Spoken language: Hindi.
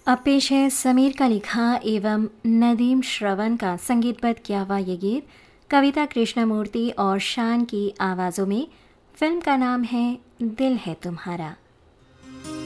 अब पेश है समीर का लिखा एवं नदीम श्रवण का संगीतबद्ध किया हुआ ये गीत कविता कृष्णमूर्ति और शान की आवाज़ों में। फिल्म का नाम है दिल है तुम्हारा।